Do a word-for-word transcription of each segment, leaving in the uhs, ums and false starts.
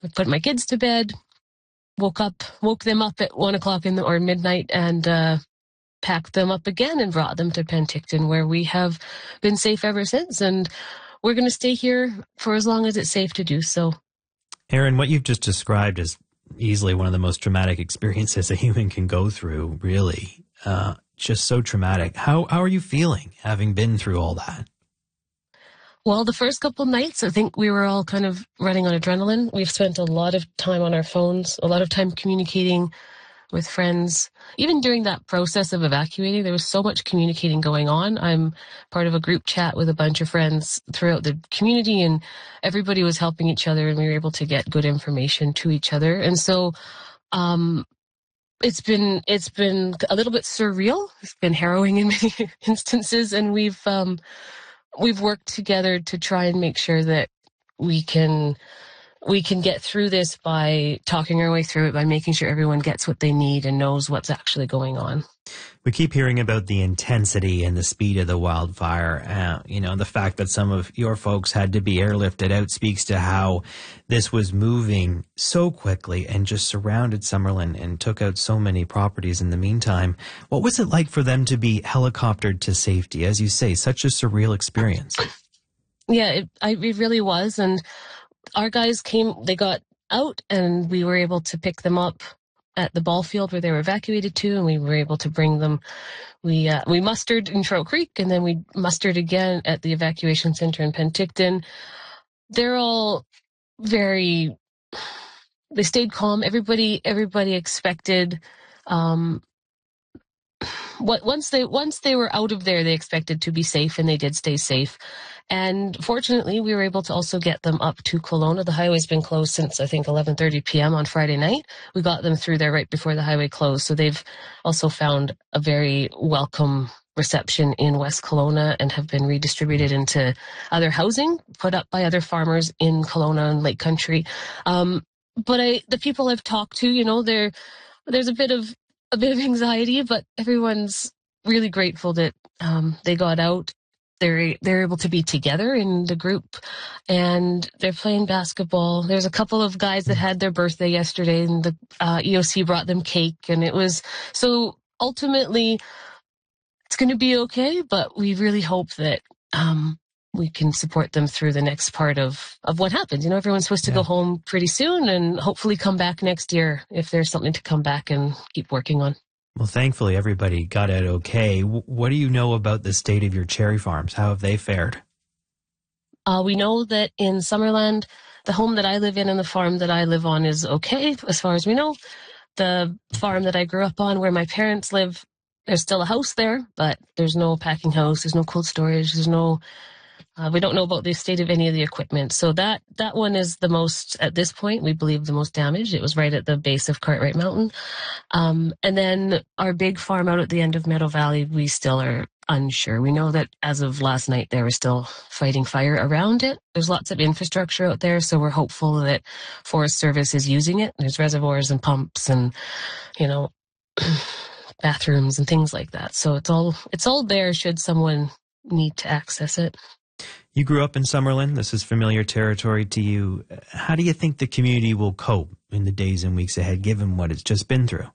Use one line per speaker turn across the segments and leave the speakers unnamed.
I put my kids to bed, woke up, woke them up at one o'clock in the, or midnight, and uh, packed them up again and brought them to Penticton, where we have been safe ever since. And we're going to stay here for as long as it's safe to do so.
Erin, what you've just described is easily one of the most traumatic experiences a human can go through, really. Uh, just so traumatic. How, how are you feeling having been through all that?
Well, the first couple nights, I think we were all kind of running on adrenaline. We've spent a lot of time on our phones, a lot of time communicating with friends. Even during that process of evacuating, there was so much communicating going on. I'm part of a group chat with a bunch of friends throughout the community, and everybody was helping each other, and we were able to get good information to each other. And so um, it's been it's been a little bit surreal. It's been harrowing in many instances, and we've um, we've worked together to try and make sure that we can we can get through this by talking our way through it, by making sure everyone gets what they need and knows what's actually going on.
We keep hearing about the intensity and the speed of the wildfire. Uh, you know, the fact that some of your folks had to be airlifted out speaks to how this was moving so quickly and just surrounded Summerlin and took out so many properties in the meantime. What was it like for them to be helicoptered to safety? As you say, such a surreal experience.
Yeah, it, I, it really was. And our guys came, they got out, and we were able to pick them up at the ball field where they were evacuated to, and we were able to bring them. We uh, we mustered in Trout Creek, and then we mustered again at the evacuation center in Penticton. They're all very, they stayed calm. Everybody, everybody expected, um, what once they once they were out of there, they expected to be safe, and they did stay safe. And fortunately, we were able to also get them up to Kelowna. The highway's been closed since, I think, eleven thirty p.m. on Friday night. We got them through there right before the highway closed. So they've also found a very welcome reception in West Kelowna and have been redistributed into other housing put up by other farmers in Kelowna and Lake Country. Um, but I, the people I've talked to, you know, there, there's a bit of a bit of anxiety, but everyone's really grateful that um, they got out. They're, they're able to be together in the group, and they're playing basketball. There's a couple of guys that had their birthday yesterday, and the uh, E O C brought them cake, and it was, so ultimately it's going to be okay, but we really hope that um, we can support them through the next part of, of what happens. You know, everyone's supposed to yeah. go home pretty soon and hopefully come back next year if there's something to come back and keep working on.
Well, thankfully, everybody got out okay. What do you know about the state of your cherry farms? How have they fared?
Uh, we know that in Summerland, the home that I live in and the farm that I live on is okay, as far as we know. The farm that I grew up on, where my parents live, there's still a house there, but there's no packing house, there's no cold storage, there's no... Uh, we don't know about the state of any of the equipment. So that, that one is the most, at this point, we believe the most damaged. It was right at the base of Cartwright Mountain. Um, and then our big farm out at the end of Meadow Valley, we still are unsure. We know that as of last night, they were still fighting fire around it. There's lots of infrastructure out there, so we're hopeful that Forest Service is using it. There's reservoirs and pumps and, you know, bathrooms and things like that. So it's all, it's all there should someone need to access it.
You grew up in Summerlin. This is familiar territory to you. How do you think the community will cope in the days and weeks ahead, given what it's just been through?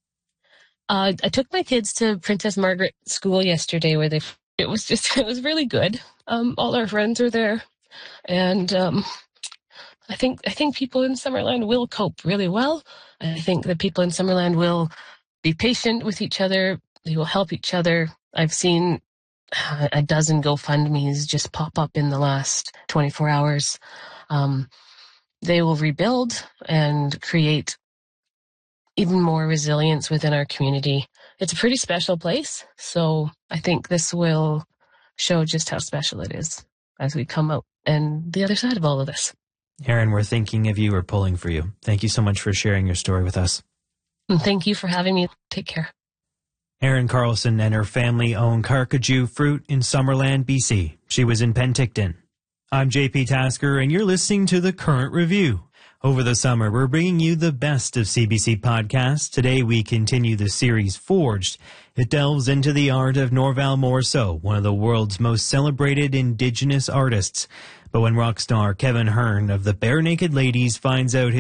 Uh, I took my kids to Princess Margaret School yesterday, where they, it was just, it was really good. Um, all our friends are there. And um, I think, I think people in Summerland will cope really well. I think that people in Summerland will be patient with each other. They will help each other. I've seen a dozen GoFundMes just pop up in the last twenty-four hours. Um, they will rebuild and create even more resilience within our community. It's a pretty special place, so I think this will show just how special it is as we come out and the other side of all of this.
Erin, we're thinking of you or pulling for you. Thank you so much for sharing your story with us.
And thank you for having me. Take care.
Erin Carlson and her family own Carcajou Fruit in Summerland, B C. She was in Penticton. I'm J P Tasker, and you're listening to The Current Review. Over the summer, we're bringing you the best of C B C podcasts. Today, we continue the series Forged. It delves into the art of Norval Morceau, one of the world's most celebrated Indigenous artists. But when rock star Kevin Hearn of the Bare Naked Ladies finds out his